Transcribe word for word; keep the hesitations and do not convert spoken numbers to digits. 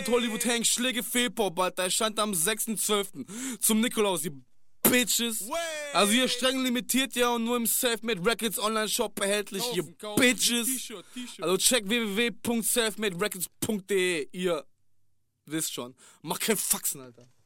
mit Hollywood Hank, Schläge Fehlpop, Alter. Erscheint am sechsten zwölften zum Nikolaus, die Bitches. Also hier streng limitiert, ja, und nur im Selfmade Records Online-Shop erhältlich, ihr Bitches. T-Shirt, T-Shirt. Also check w w w punkt selfmade records punkt d e, ihr wisst schon. Mach kein Faxen, Alter.